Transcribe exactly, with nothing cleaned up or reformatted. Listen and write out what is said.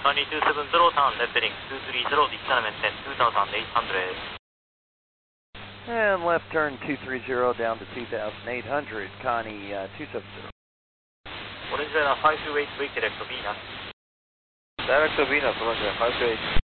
Connie two seven zero, turn left heading two three zero, descent maintain two thousand eight hundred. And left turn two three zero down to two thousand eight hundred, Connie uh, two seven zero. Orange Rider five two eight, break direct to Venus. Direct to Venus, Orange Rider five two eight.